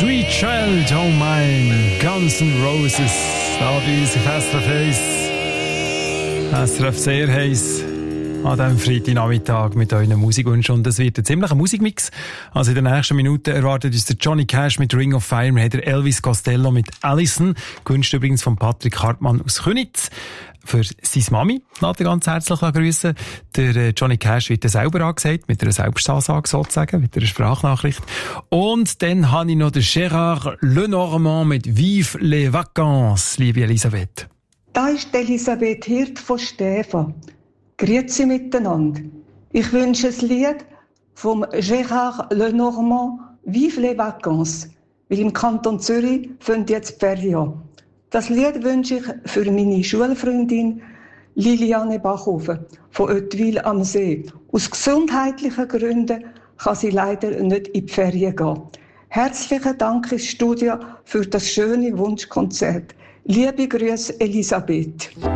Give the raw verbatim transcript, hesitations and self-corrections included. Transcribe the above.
Sweet Child, oh mine, Guns N' Roses, da bei uns auf S R F eins. S R F sehr heiß an diesem Freitagnachmittag mit euren Musikwünschen. Und es wird ein ziemlicher Musikmix. Also in den nächsten Minuten erwartet uns der Johnny Cash mit Ring of Fire, wir haben der Elvis Costello mit Allison, gewünscht übrigens von Patrick Hartmann aus Köniz. Für seine Mami lässt er ganz herzlich grüßen. Der Johnny Cash wird selber angesagt, mit einer Selbstansage sozusagen, mit einer Sprachnachricht. Und dann habe ich noch den Gérard Lenormand mit Vive les Vacances, liebe Elisabeth. Da ist Elisabeth Hirt von Stäfa. Grüezi miteinander. Ich wünsche ein Lied vom Gérard Lenormand, Vive les Vacances, weil im Kanton Zürich fängt jetzt die Ferien an. Das Lied wünsche ich für meine Schulfreundin Liliane Bachhofen von Oetwil am See. Aus gesundheitlichen Gründen kann sie leider nicht in die Ferien gehen. Herzlichen Dank ins Studio für das schöne Wunschkonzert. Liebe Grüße, Elisabeth.